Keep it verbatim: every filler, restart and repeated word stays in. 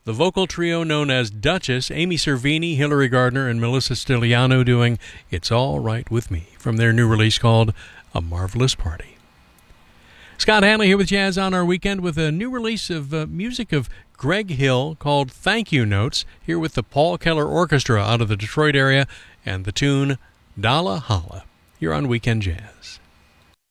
the vocal trio known as Duchess, Amy Cervini, Hillary Gardner, and Melissa Stiliano doing It's All Right With Me from their new release called A Marvelous Party. Scott Hanley here with Jazz on Our Weekend with a new release of uh, music of Greg Hill called Thank You Notes, here with the Paul Keller Orchestra out of the Detroit area and the tune Dalla Holla. You're on Weekend Jazz.